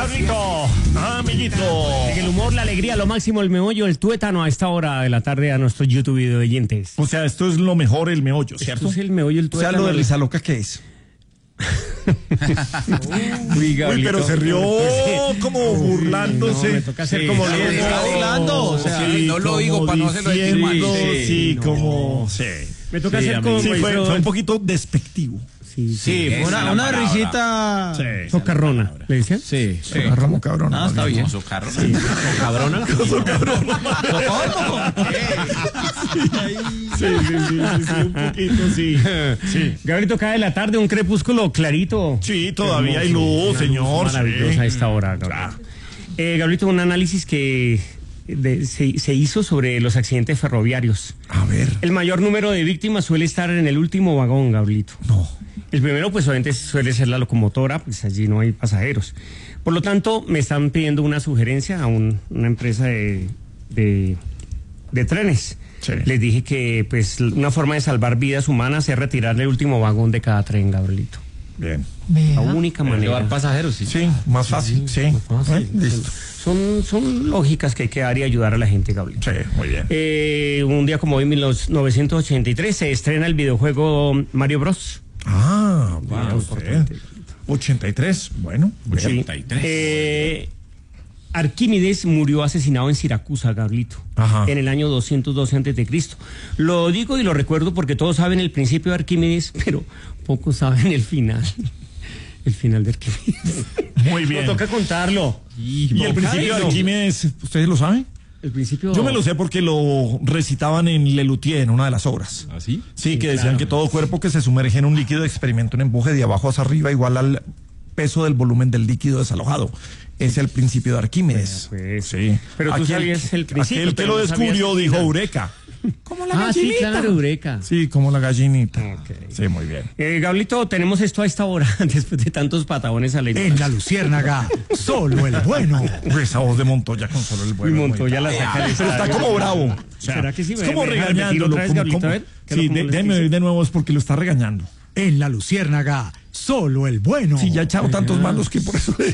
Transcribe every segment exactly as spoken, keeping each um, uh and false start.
Carlito, amiguito. En el humor, la alegría, lo máximo, el meollo, el tuétano a esta hora de la tarde a nuestros YouTube video oyentes. O sea, esto es lo mejor, el meollo, ¿cierto? Esto es el meollo, el O tuétano. sea, lo de Risa Loca, ¿qué es? Uy, Uy, pero se rió como burlándose. No, me toca hacer Sí, como sí, lo sí, está burlando, o sea, sí, no lo digo como para no hacerlo sentir mal. diciendo, Sí, Sí, no. como... Sí. Me toca Sí, hacer amigo. como Sí, fue, hizo- fue un poquito despectivo. Sí, Sí, fue Esa una, es la una palabra. risita. Sí. socarrona, ¿le decían? Sí, sí. Como cabrón. Ah, está bien. Socarro. Cabrona. Sí, sí, sí, sí, sí, un poquito, sí. Sí. Gabrielito, cae de la tarde, un crepúsculo clarito. Sí, todavía hay luz, Una señor. maravillosa sí. a esta hora, Gabrielito. Eh, Gabrielito, un análisis que de- se, se hizo sobre los accidentes ferroviarios. A ver. El mayor número de víctimas suele estar en el último vagón, Gabrielito. No. El primero, pues obviamente suele ser la locomotora, pues allí no hay pasajeros. Por lo tanto, me están pidiendo una sugerencia a un- una empresa de, de, de trenes. Sí. Les dije que pues una forma de salvar vidas humanas es retirarle el último vagón de cada tren, Gabrielito. Bien. La única manera. Llevar pasajeros, sí. Sí, más fácil, sí. Fácil. Eh, Listo. Son, son lógicas que hay que dar y ayudar a la gente, Gabrielito. Sí, muy bien. Eh, un día como hoy, en mil novecientos ochenta y tres, se estrena el videojuego Mario Bros. Ah, vaya Bien usted. importante. ochenta y tres, bueno. bien. Sí. ochenta y tres. Eh, Arquímedes murió asesinado en Siracusa, Gabrielito, Ajá. en el año doscientos doce antes de Cristo. Lo digo y lo recuerdo porque todos saben el principio de Arquímedes, pero pocos saben el final. El final de Arquímedes. Muy bien. No toca contarlo. ¿Y el principio de Arquímedes, ustedes lo saben? El principio. Yo me lo sé porque lo recitaban en Lelutier, en una de las obras. ¿Ah, sí? Sí, que decían que todo cuerpo que se sumerge en un líquido de experimento en empuje de abajo hacia arriba igual al peso del volumen del líquido desalojado. Es el principio de Arquímedes. Pues, Sí. pero tú sabías el principio, Aquel que pero lo no sabías descubrió el dijo final. Eureka. Como la Ah, sí, gallinita. claro, Eureka. Sí, como la gallinita. Ok. Sí, muy bien. Eh, Gablito, tenemos esto a esta hora, después de tantos patabones a la En la Luciérnaga, solo el bueno. Uy, esa voz de Montoya con solo el bueno. Y muy Montoya bien. la saca del Pero está estadio. como bravo. O sea, ¿Será que sí? Es ¿Me- como me deja repetir regañándolo. otra vez, como- Gablito? como- A ver, ¿qué es Sí, lo- cómo de- les déjeme dice? oír de nuevo, es porque lo está regañando. En la Luciérnaga, solo el bueno. Sí, ya ha echado tantos malos que por eso.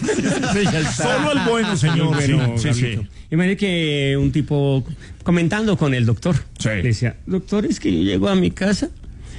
Solo el bueno, señor. Muy bueno, sí, sí, Gablito. sí. Imagínate que un tipo comentando con el doctor, Sí. le decía, doctor, es que yo llego a mi casa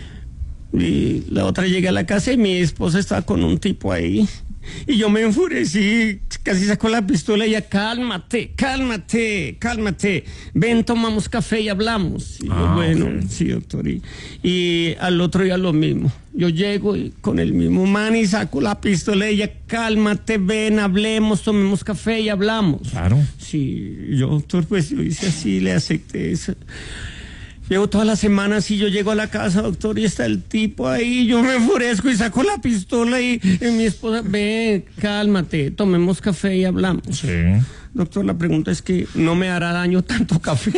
y la otra llega a la casa y mi esposa está con un tipo ahí. Y yo me enfurecí, casi sacó la pistola y ella, cálmate, cálmate, cálmate. Ven, tomamos café y hablamos. Y yo, Ah, bueno, ok. sí, doctor. Y, y al otro día lo mismo. Yo llego y con el mismo man y saco la pistola y ella, cálmate, ven, hablemos, tomemos café y hablamos. Claro. Sí, yo, doctor, pues yo hice así, le acepté eso. Llevo todas las semanas y yo llego a la casa, doctor, y está el tipo ahí, yo me enfurezco y saco la pistola y, y mi esposa, ven, cálmate, tomemos café y hablamos. Sí. Doctor, la pregunta es que no me hará daño tanto café.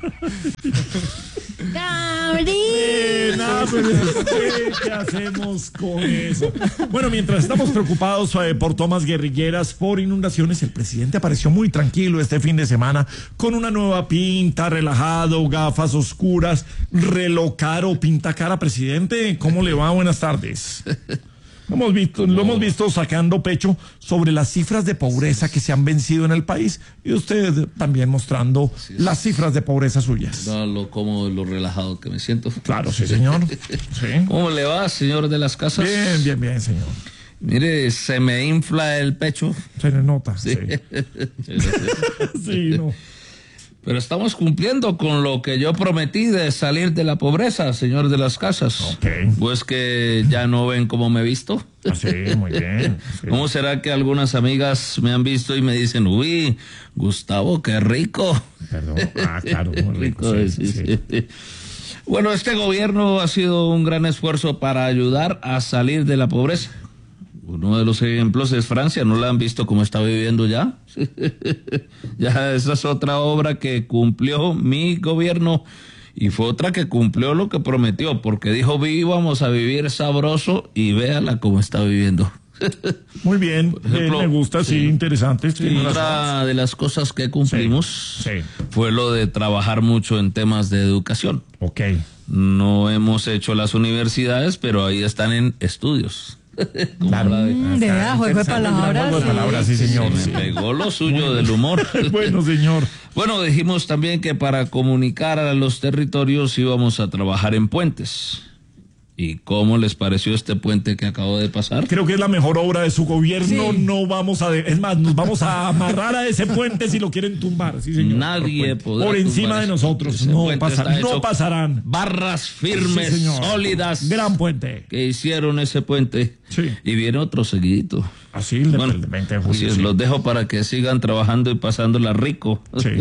Eh, nada, pero eh, ¿qué hacemos con eso? Bueno, mientras estamos preocupados eh, por tomas guerrilleras, por inundaciones, el presidente apareció muy tranquilo este fin de semana con una nueva pinta, relajado, gafas oscuras, reloj caro, pinta cara. Presidente, ¿cómo le va? Buenas tardes. Lo hemos visto, lo hemos visto sacando pecho sobre las cifras de pobreza que se han vencido en el país y usted también mostrando las cifras de pobreza suyas. No, lo cómodo, lo relajado que me siento. Claro, sí, señor. Sí. ¿Cómo le va, señor de las casas? Bien, bien, bien, señor. Mire, se me infla el pecho. Se le nota. Sí, Sí. sí, no. Pero estamos cumpliendo con lo que yo prometí de salir de la pobreza, señor de las casas. Ok. Pues que ya no ven cómo me he visto. Ah, sí, muy bien. Sí. ¿Cómo será que algunas amigas me han visto y me dicen, uy, Gustavo, qué rico? Perdón. Ah, claro, muy rico. Rico, Sí, sí, sí. sí. Bueno, este gobierno ha sido un gran esfuerzo para ayudar a salir de la pobreza. Uno de los ejemplos es Francia, ¿no la han visto cómo está viviendo ya? Ya esa es otra obra que cumplió mi gobierno y fue otra que cumplió lo que prometió, porque dijo vivamos a vivir sabroso y véala cómo está viviendo. Muy bien. ejemplo, eh, me gusta, sí, sí. interesante. Y tiene razón. otra de las cosas que cumplimos Sí, sí. fue lo de trabajar mucho en temas de educación. Ok. No hemos hecho las universidades, pero ahí están en estudios. Como Claro. la de- Mm, de verdad, juego de palabras. Juego de palabras, sí, señor. Se sí. me pegó lo suyo del humor. Bueno, señor. Bueno, dijimos también que para comunicar a los territorios íbamos a trabajar en puentes. ¿Y cómo les pareció este puente que acabo de pasar? Creo que es la mejor obra de su gobierno. Sí. No vamos a... de- Es más, nos vamos a amarrar a ese puente si lo quieren tumbar. Sí, señor. Nadie Por, podrá por encima tumbar de ese nosotros. puente. Ese No, puente pasa- está no hecho pasarán. Barras firmes, Sí, señor. sólidas. Gran puente. Que hicieron ese puente. Sí. Y viene otro seguidito. Así, el, Bueno, el veinte de así julio. es, sí. los dejo para que sigan trabajando y pasándola rico. Sí.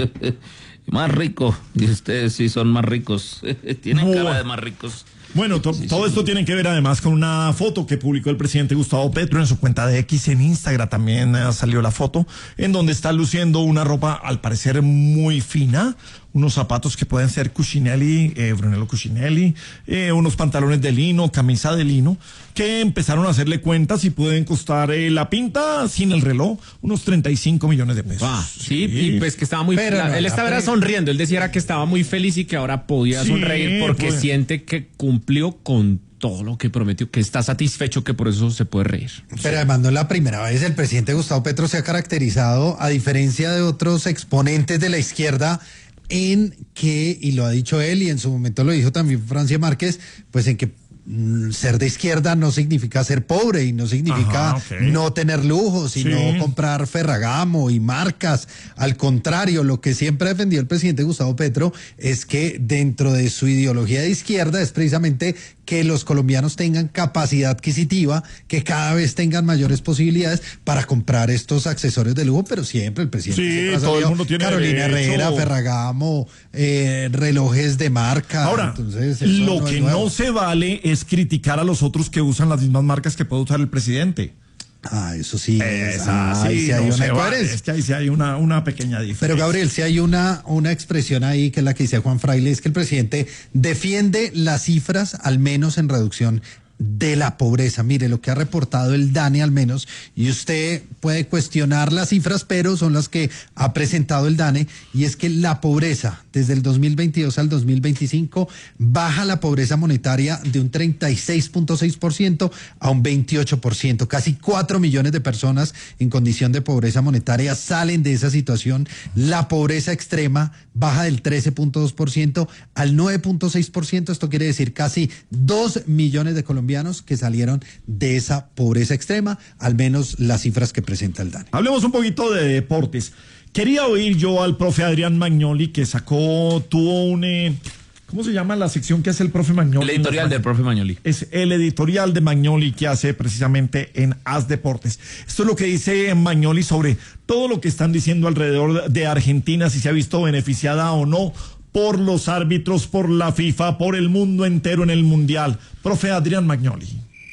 Más rico. Y ustedes sí son más ricos. Tienen Muy cara bueno. de más ricos. Bueno, to- todo esto tiene que ver además con una foto que publicó el presidente Gustavo Petro en su cuenta de X, en Instagram también eh, salió la foto, en donde está luciendo una ropa al parecer muy fina, unos zapatos que pueden ser Cucinelli, eh, Brunello Cucinelli, eh, unos pantalones de lino, camisa de lino, que empezaron a hacerle cuentas y pueden costar eh, la pinta sin el reloj unos treinta y cinco millones de pesos. Ah, sí, y pues que estaba muy Pero la- no, él la estaba era pre- sonriendo, él decía era que estaba muy feliz y que ahora podía Sí, sonreír porque pues. siente que cumplió con todo lo que prometió, que está satisfecho, que por eso se puede reír. Pero además no es la primera vez. El presidente Gustavo Petro se ha caracterizado, a diferencia de otros exponentes de la izquierda, en que, y lo ha dicho él y en su momento lo dijo también Francia Márquez, pues en que mm, ser de izquierda no significa ser pobre y no significa Ajá, ok. no tener lujos y Sí. no comprar Ferragamo y marcas. Al contrario, lo que siempre ha defendido el presidente Gustavo Petro es que dentro de su ideología de izquierda es precisamente que los colombianos tengan capacidad adquisitiva, que cada vez tengan mayores posibilidades para comprar estos accesorios de lujo, pero siempre el presidente Sí, siempre ha todo el sabido mundo tiene Carolina derecho. Herrera, Ferragamo, eh, relojes de marca. Ahora, Entonces, eso lo no es que nuevo. no se vale es criticar a los otros que usan las mismas marcas que puede usar el presidente. Ah, eso sí. es- Esa, ahí sí, sí hay no una se vale. coherencia. Es que ahí sí hay una, una pequeña diferencia. Pero Gabriel, si hay una, una expresión ahí que es la que dice Juan Fraile, es que el presidente defiende las cifras, al menos en reducción de la pobreza. Mire lo que ha reportado el DANE al menos, y usted puede cuestionar las cifras, pero son las que ha presentado el DANE, y es que la pobreza desde el dos mil veintidós al dos mil veinticinco baja la pobreza monetaria de un treinta y seis punto seis por ciento a un veintiocho por ciento. Casi cuatro millones de personas en condición de pobreza monetaria salen de esa situación. La pobreza extrema baja del trece punto dos por ciento al nueve punto seis por ciento. Esto quiere decir casi dos millones de colombianos que salieron de esa pobreza extrema, al menos las cifras que presenta el DANE. Hablemos un poquito de deportes. Quería oír yo al profe Adrián Magnoli, que sacó, tuvo un... eh, ¿cómo se llama la sección que hace el profe Magnoli? El editorial del profe Magnoli. Es el editorial de Magnoli que hace precisamente en As Deportes. Esto es lo que dice Magnoli sobre todo lo que están diciendo alrededor de Argentina, si se ha visto beneficiada o no por los árbitros, por la FIFA, por el mundo entero en el Mundial. Profe Adrián Magnoli.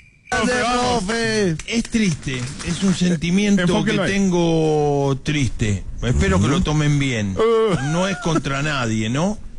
Profe, es triste, es un sentimiento Enfóquelo que ahí. tengo triste. Espero que lo tomen bien. No es contra nadie, ¿no?